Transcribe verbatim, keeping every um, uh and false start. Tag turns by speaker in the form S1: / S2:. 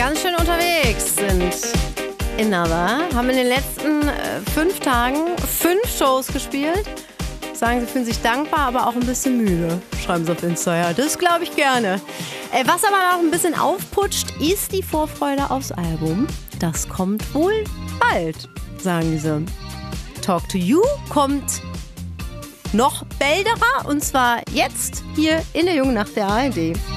S1: ganz schön unterwegs sind. Another haben in den letzten äh, fünf Tagen fünf Shows gespielt. Sagen, sie fühlen sich dankbar, aber auch ein bisschen müde. Schreiben sie auf Insta, ja, das glaube ich gerne. Äh, was aber noch ein bisschen aufputscht, ist die Vorfreude aufs Album. Das kommt wohl bald, sagen sie. Talk to You kommt noch bälderer und zwar jetzt hier in der Jungen Nacht der A R D.